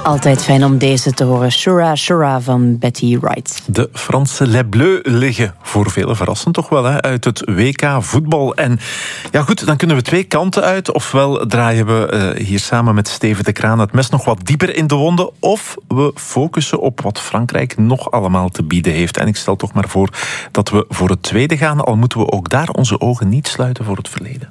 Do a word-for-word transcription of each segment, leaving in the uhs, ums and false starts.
Altijd fijn om deze te horen. Shura, Shura van Betty Wright. De Franse Les Bleus liggen voor velen verrassend toch wel hè, uit het W K voetbal. En ja goed, dan kunnen we twee kanten uit. Ofwel draaien we uh, hier samen met Steven de Kraan het mes nog wat dieper in de wonden. Of we focussen op wat Frankrijk nog allemaal te bieden heeft. En ik stel toch maar voor dat we voor het tweede gaan. Al moeten we ook daar onze ogen niet sluiten voor het verleden.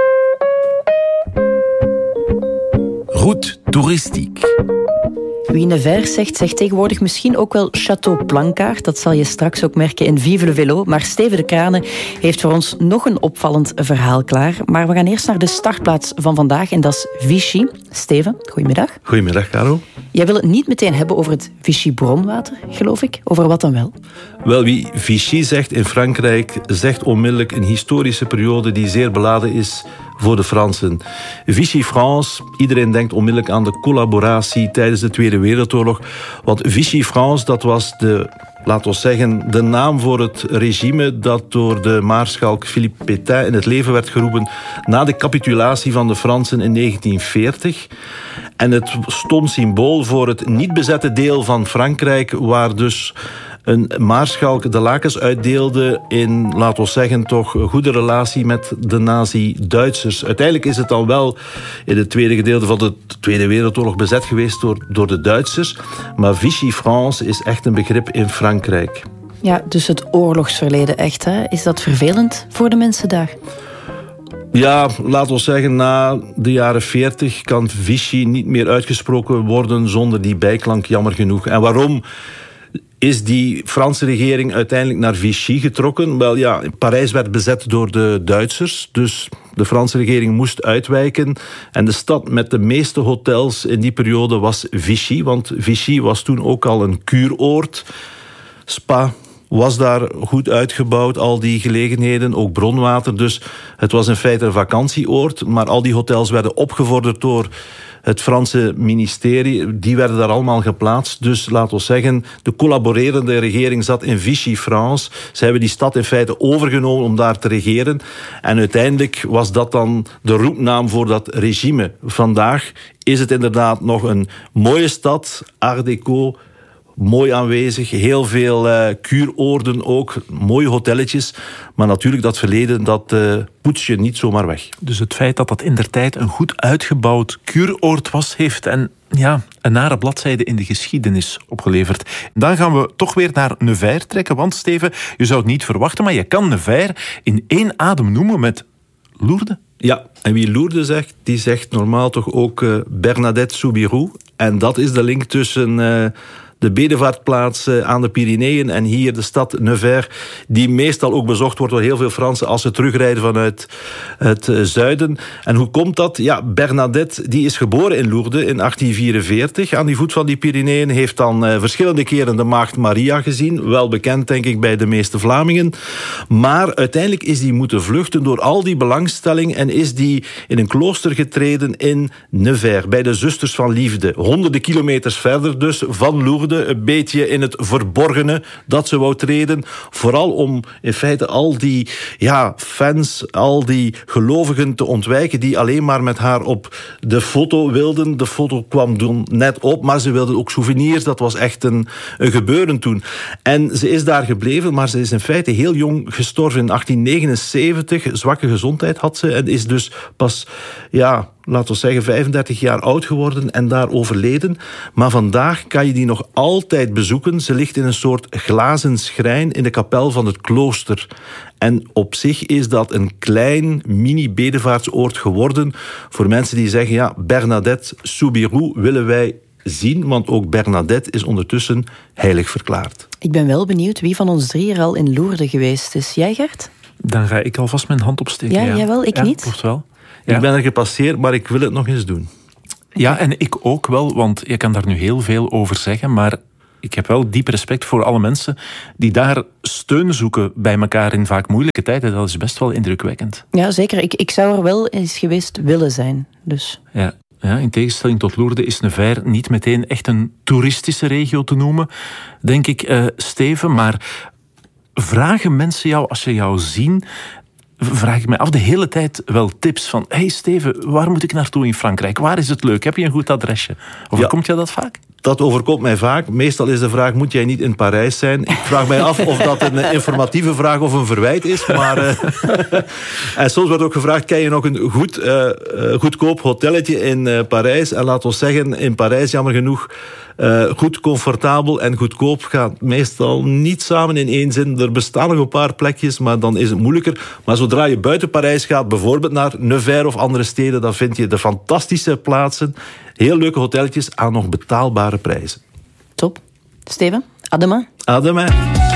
Route toeristiek. Wie Nevers zegt, zegt tegenwoordig misschien ook wel Château Plankaart. Dat zal je straks ook merken in Vive le Vélo. Maar Steven de Krane heeft voor ons nog een opvallend verhaal klaar. Maar we gaan eerst naar de startplaats van vandaag en dat is Vichy. Steven, goedemiddag. Goedemiddag, Caro. Jij wil het niet meteen hebben over het Vichy-bronwater, geloof ik. Over wat dan wel? Wel, wie Vichy zegt in Frankrijk, zegt onmiddellijk een historische periode die zeer beladen is voor de Fransen. Vichy France, iedereen denkt onmiddellijk aan de collaboratie tijdens de Tweede Wereldoorlog. Want Vichy France, dat was de, laten we zeggen, de naam voor het regime dat door de maarschalk Philippe Pétain in het leven werd geroepen na de capitulatie van de Fransen in negentien veertig. En het stond symbool voor het niet bezette deel van Frankrijk, waar dus een maarschalk de lakens uitdeelde in, laten we zeggen, toch een goede relatie met de nazi-Duitsers. Uiteindelijk is het dan wel in het tweede gedeelte van de Tweede Wereldoorlog bezet geweest door, door de Duitsers. Maar Vichy France is echt een begrip in Frankrijk. Ja, dus het oorlogsverleden echt, hè? Is dat vervelend voor de mensen daar? Ja, laten we zeggen, na de jaren veertig kan Vichy niet meer uitgesproken worden zonder die bijklank, jammer genoeg. En waarom is die Franse regering uiteindelijk naar Vichy getrokken? Wel ja, Parijs werd bezet door de Duitsers, dus de Franse regering moest uitwijken. En de stad met de meeste hotels in die periode was Vichy, want Vichy was toen ook al een kuuroord. Spa was daar goed uitgebouwd, al die gelegenheden, ook bronwater. Dus het was in feite een vakantieoord, maar al die hotels werden opgevorderd door het Franse ministerie, die werden daar allemaal geplaatst. Dus laten we zeggen, de collaborerende regering zat in Vichy France. Ze hebben die stad in feite overgenomen om daar te regeren. En uiteindelijk was dat dan de roepnaam voor dat regime. Vandaag is het inderdaad nog een mooie stad, Art Deco, mooi aanwezig, heel veel uh, kuuroorden ook, mooie hotelletjes. Maar natuurlijk, dat verleden, dat uh, poets je niet zomaar weg. Dus het feit dat dat indertijd een goed uitgebouwd kuuroord was, heeft en, ja, een nare bladzijde in de geschiedenis opgeleverd. Dan gaan we toch weer naar Nevers trekken, want Steven, je zou het niet verwachten, maar je kan Nevers in één adem noemen met Lourdes. Ja, en wie Lourdes zegt, die zegt normaal toch ook uh, Bernadette Soubirous. En dat is de link tussen Uh, de bedevaartplaats aan de Pyreneeën en hier de stad Nevers, die meestal ook bezocht wordt door heel veel Fransen als ze terugrijden vanuit het zuiden. En hoe komt dat? Ja, Bernadette die is geboren in Lourdes in achttien vierenveertig aan die voet van die Pyreneeën, heeft dan uh, verschillende keren de maagd Maria gezien, wel bekend denk ik bij de meeste Vlamingen. Maar uiteindelijk is die moeten vluchten door al die belangstelling en is die in een klooster getreden in Nevers, bij de Zusters van Liefde. Honderden kilometers verder dus van Lourdes, een beetje in het verborgene dat ze wou treden. Vooral om in feite al die ja, fans, al die gelovigen te ontwijken die alleen maar met haar op de foto wilden. De foto kwam toen net op, maar ze wilden ook souvenirs. Dat was echt een, een gebeuren toen. En ze is daar gebleven, maar ze is in feite heel jong gestorven in achttien negenenzeventig. Zwakke gezondheid had ze en is dus pas, ja, laten we zeggen, vijfendertig jaar oud geworden en daar overleden. Maar vandaag kan je die nog altijd bezoeken. Ze ligt in een soort glazen schrijn in de kapel van het klooster. En op zich is dat een klein mini-bedevaartsoord geworden voor mensen die zeggen, ja, Bernadette Soubirous willen wij zien, want ook Bernadette is ondertussen heilig verklaard. Ik ben wel benieuwd wie van ons drie er al in Lourdes geweest is. Jij, Gert? Dan ga ik alvast mijn hand opsteken. Ja, ja. jij wel, ik ja, niet. Klopt wel. Ja. Ik ben er gepasseerd, maar ik wil het nog eens doen. Ja, en ik ook wel, want je kan daar nu heel veel over zeggen, maar ik heb wel diep respect voor alle mensen die daar steun zoeken bij elkaar in vaak moeilijke tijden. Dat is best wel indrukwekkend. Ja, zeker. Ik, ik zou er wel eens geweest willen zijn. Dus. Ja. Ja, in tegenstelling tot Lourdes is Nevers niet meteen echt een toeristische regio te noemen, denk ik, uh, Steven. Maar vragen mensen jou, als ze jou zien, vraag ik mij af de hele tijd wel tips van hey Steven, waar moet ik naartoe in Frankrijk? Waar is het leuk? Heb je een goed adresje? Overkomt ja. je dat vaak? Dat overkomt mij vaak. Meestal is de vraag, moet jij niet in Parijs zijn? Ik vraag mij af of dat een informatieve vraag of een verwijt is. Maar, uh, en soms wordt ook gevraagd, ken je nog een goed, uh, goedkoop hotelletje in uh, Parijs? En laten we zeggen, in Parijs, jammer genoeg, uh, goed, comfortabel en goedkoop gaat meestal niet samen in één zin. Er bestaan nog een paar plekjes, maar dan is het moeilijker. Maar zodra je buiten Parijs gaat, bijvoorbeeld naar Nevers of andere steden, dan vind je de fantastische plaatsen, heel leuke hotelletjes aan nog betaalbare prijzen. Top. Steven, à demain. À demain.